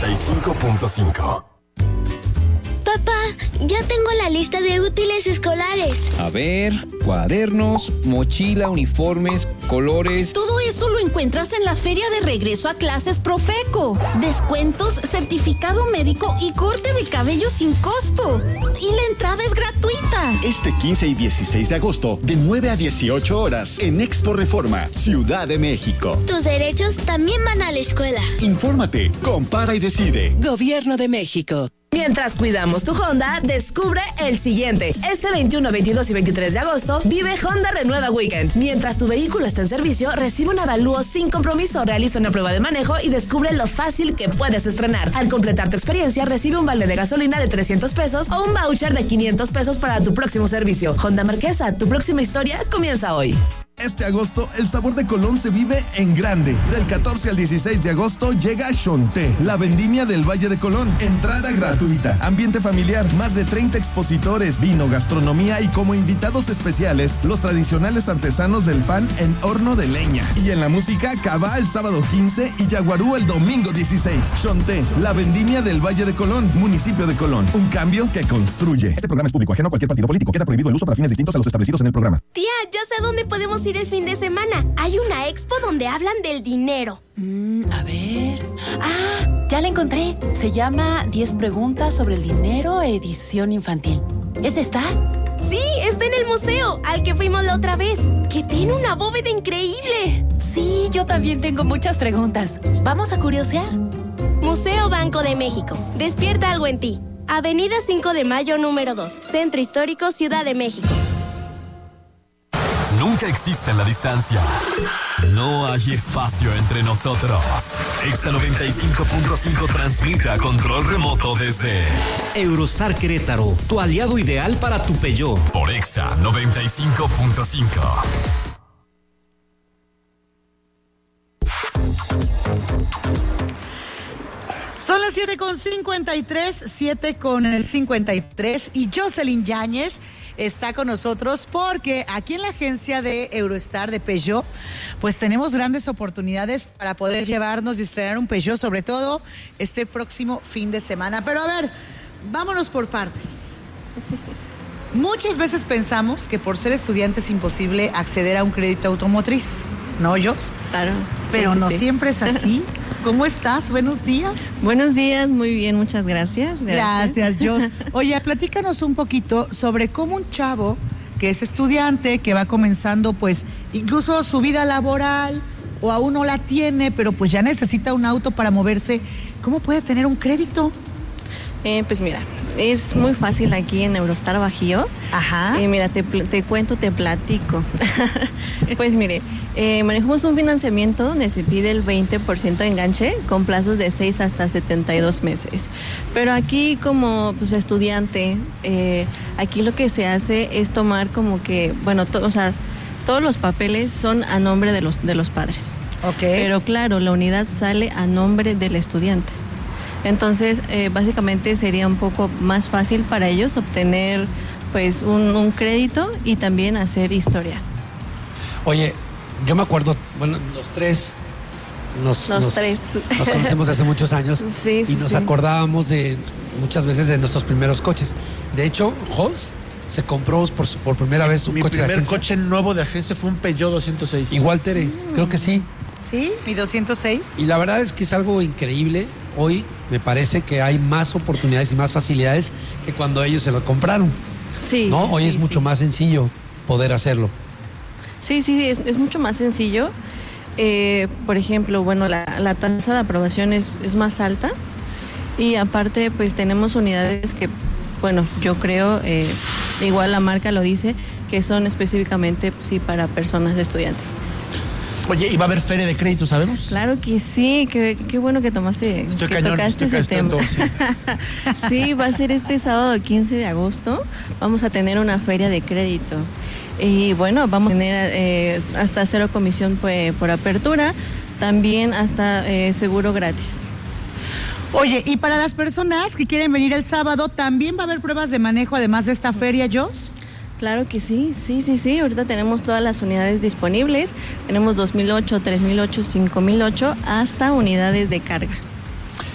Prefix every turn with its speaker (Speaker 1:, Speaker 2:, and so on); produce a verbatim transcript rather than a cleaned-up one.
Speaker 1: noventa y cinco punto cinco.
Speaker 2: Papá, ya tengo la lista de útiles escolares.
Speaker 3: A ver, cuadernos, mochila, uniformes, colores.
Speaker 4: Todo eso lo encuentras en la feria de regreso a clases Profeco. Descuentos, certificado médico y corte de cabello sin costo. Y la entrada es gratuita.
Speaker 5: Este quince y dieciséis de agosto, de nueve a dieciocho horas, en Expo Reforma, Ciudad de México.
Speaker 2: Tus derechos también van a la escuela.
Speaker 5: Infórmate, compara y decide.
Speaker 6: Gobierno de México.
Speaker 7: Mientras cuidamos tu Honda, descubre el siguiente. Este veintiuno, veintidós y veintitrés de agosto, vive Honda Renueva Weekend. Mientras tu vehículo está en servicio, recibe un avalúo sin compromiso, realiza una prueba de manejo y descubre lo fácil que puedes estrenar. Al completar tu experiencia, recibe un vale de gasolina de trescientos pesos o un voucher de quinientos pesos para tu próximo servicio. Honda Marquesa, tu próxima historia comienza hoy.
Speaker 8: Este agosto, el sabor de Colón se vive en grande. Del catorce al dieciséis de agosto llega Xonté, la vendimia del Valle de Colón. Entrada gratuita, ambiente familiar, más de treinta expositores, vino, gastronomía y como invitados especiales, los tradicionales artesanos del pan en horno de leña. Y en la música, Cabá el sábado quince y Yaguarú el domingo dieciséis. Xonté, la vendimia del Valle de Colón, municipio de Colón. Un cambio que construye. Este programa es público ajeno a cualquier partido político. Queda prohibido el uso para fines distintos a los establecidos en el programa.
Speaker 9: Tía, ya sé dónde podemos ir el fin de semana. Hay una expo donde hablan del dinero.
Speaker 6: Mm, a ver. Ah, ya la encontré. Se llama diez preguntas sobre el dinero, edición infantil. ¿Es esta?
Speaker 9: Sí, está en el museo al que fuimos la otra vez, que tiene una bóveda increíble.
Speaker 6: Sí, yo también tengo muchas preguntas. ¿Vamos a curiosear?
Speaker 9: Museo Banco de México. Despierta algo en ti. Avenida cinco de mayo número dos, Centro Histórico, Ciudad de México.
Speaker 1: Nunca existe la distancia. No hay espacio entre nosotros. Exa noventa y cinco punto cinco transmite a control remoto desde
Speaker 10: Eurostar Querétaro, tu aliado ideal para tu Peugeot.
Speaker 1: Por Exa noventa y cinco punto cinco.
Speaker 11: Son las siete con cincuenta y tres, siete con el cincuenta y tres, y Jocelyn Yáñez está con nosotros porque aquí en la agencia de Eurostar de Peugeot, pues tenemos grandes oportunidades para poder llevarnos y estrenar un Peugeot, sobre todo este próximo fin de semana. Pero a ver, vámonos por partes. Muchas veces pensamos que por ser estudiante es imposible acceder a un crédito automotriz, ¿no, Jos?
Speaker 12: Claro.
Speaker 11: Pero
Speaker 12: sí,
Speaker 11: no
Speaker 12: sí, sí.
Speaker 11: siempre es así. ¿Cómo estás? Buenos días.
Speaker 12: Buenos días, muy bien, muchas gracias.
Speaker 11: Gracias, Jos. Oye, platícanos un poquito sobre cómo un chavo que es estudiante, que va comenzando pues incluso su vida laboral o aún no la tiene, pero pues ya necesita un auto para moverse, ¿cómo puede tener un crédito?
Speaker 12: Eh, pues mira, es muy fácil aquí en Eurostar Bajío.
Speaker 11: Ajá.
Speaker 12: Eh, mira, te, te cuento, te platico. Pues mire, eh, manejamos un financiamiento donde se pide el veinte por ciento de enganche con plazos de seis hasta setenta y dos meses. Pero aquí como pues, estudiante, eh, aquí lo que se hace es tomar como que, bueno, to, o sea, todos los papeles son a nombre de los, de los padres.
Speaker 11: Ok.
Speaker 12: Pero claro, la unidad sale a nombre del estudiante. Entonces, eh, básicamente sería un poco más fácil para ellos obtener pues un, un crédito y también hacer historia.
Speaker 13: Oye, yo me acuerdo, bueno, los tres nos,
Speaker 12: los
Speaker 13: nos,
Speaker 12: tres.
Speaker 13: nos conocemos hace muchos años
Speaker 12: sí, sí,
Speaker 13: y nos
Speaker 12: sí.
Speaker 13: acordábamos de muchas veces de nuestros primeros coches. De hecho, Jos se compró por, por primera vez un
Speaker 14: Mi
Speaker 13: coche de
Speaker 14: primer
Speaker 13: agencia.
Speaker 14: coche nuevo de agencia fue un Peugeot doscientos seis.
Speaker 13: Igual, Tere, mm. creo que sí.
Speaker 11: Sí, mi doscientos seis.
Speaker 13: Y la verdad es que es algo increíble. Hoy me parece que hay más oportunidades y más facilidades que cuando ellos se lo compraron.
Speaker 12: Sí.
Speaker 13: ¿No? Hoy
Speaker 12: sí,
Speaker 13: es mucho
Speaker 12: sí.
Speaker 13: más sencillo poder hacerlo.
Speaker 12: Sí, sí, es, es mucho más sencillo. Eh, por ejemplo, bueno, la, la tasa de aprobación es, es más alta y aparte pues tenemos unidades que, bueno, yo creo, eh, igual la marca lo dice, que son específicamente sí para personas de estudiantes.
Speaker 14: Oye, ¿y va a haber feria de crédito, sabemos?
Speaker 12: Claro que sí, qué, qué bueno que tomaste,
Speaker 14: estoy
Speaker 12: que
Speaker 14: cañón,
Speaker 12: tocaste
Speaker 14: estoy
Speaker 12: ese tema.
Speaker 14: todo, sí.
Speaker 12: Sí, va a ser este sábado quince de agosto, vamos a tener una feria de crédito. Y bueno, vamos a tener eh, hasta cero comisión pues, por apertura, también hasta eh, seguro gratis.
Speaker 11: Oye, y para las personas que quieren venir el sábado, ¿también va a haber pruebas de manejo además de esta feria, Jos?
Speaker 12: Claro que sí, sí, sí, sí. Ahorita tenemos todas las unidades disponibles. Tenemos dos mil ocho, tres mil ocho, cinco mil ocho, hasta unidades de carga.